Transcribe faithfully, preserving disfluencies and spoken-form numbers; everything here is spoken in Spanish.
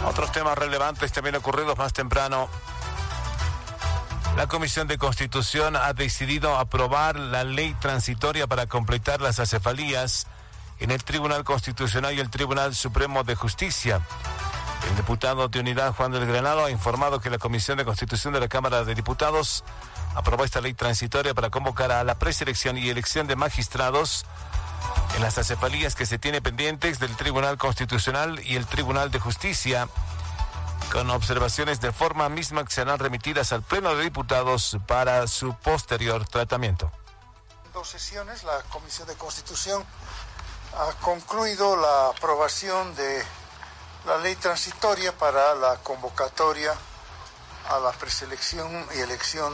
Otros temas relevantes también ocurridos más temprano. La Comisión de Constitución ha decidido aprobar la ley transitoria para completar las acefalías en el Tribunal Constitucional y el Tribunal Supremo de Justicia. El diputado de Unidad, Juan del Granado, ha informado que la Comisión de Constitución de la Cámara de Diputados aprobó esta ley transitoria para convocar a la preselección y elección de magistrados en las acefalías que se tiene pendientes del Tribunal Constitucional y el Tribunal de Justicia, con observaciones de forma misma que serán remitidas al Pleno de Diputados para su posterior tratamiento. En dos sesiones, la Comisión de Constitución ha concluido la aprobación de la ley transitoria para la convocatoria a la preselección y elección